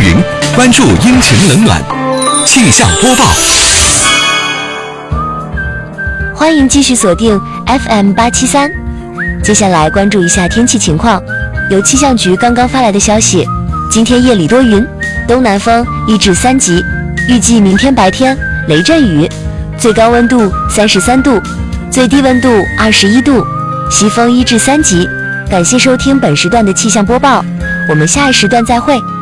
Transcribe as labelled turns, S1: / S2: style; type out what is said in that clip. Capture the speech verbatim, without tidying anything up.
S1: 云，关注阴晴冷暖。气象播报。
S2: 欢迎继续锁定 F M 八七三。接下来关注一下天气情况。由气象局刚刚发来的消息，今天夜里多云，东南风一至三级，预计明天白天雷阵雨，最高温度三十三度，最低温度二十一度，西风一至三级。感谢收听本时段的气象播报，我们下一时段再会。